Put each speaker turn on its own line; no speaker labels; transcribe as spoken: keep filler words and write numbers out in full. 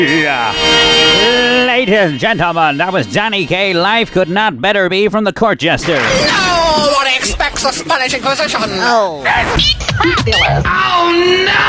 Yeah. Ladies and gentlemen, that was Danny Kaye. Life could not better be from the Court Jester.
No one expects a Spanish Inquisition.
Oh.
Oh no!